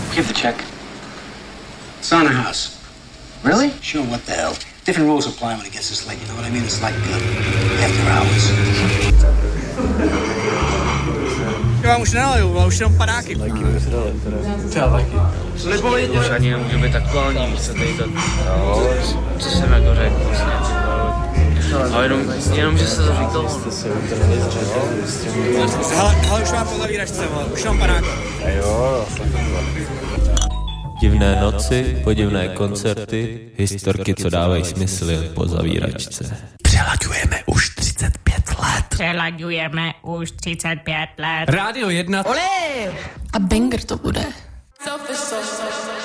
Give the check. It's on the house. Really? Sure, what the hell? Different rules apply when it gets this late, you know what I mean? It's like after hours. Já vám už nenaleju, ale už jenom padáky. Taky bych si dal, teda. Taky. Už ani nemůže být aktuální, víš co tady to, co jsem jako řekl vlastně. Ale jenom že se to říkalo. Hele, už mám po zavíračce, už mám padáky. A jo, Divné noci, podivné koncerty, historky, co dávají smysl jen po zavíračce. Přelaďujeme už 35 let. Přelaďujeme už 35 let. Rádio 1. Olé! A banger to bude. Selfish,